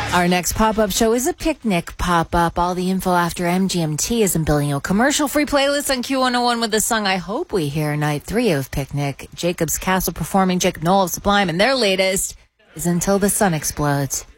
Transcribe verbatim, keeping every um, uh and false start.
Our next pop-up show is a picnic pop-up. All the info after M G M T is in building a commercial-free playlist on Q one oh one with the song I Hope We Hear. Night three of Picnic. Jacob's Castle performing Jacob Noel of Sublime, and their latest is Until the Sun Explodes.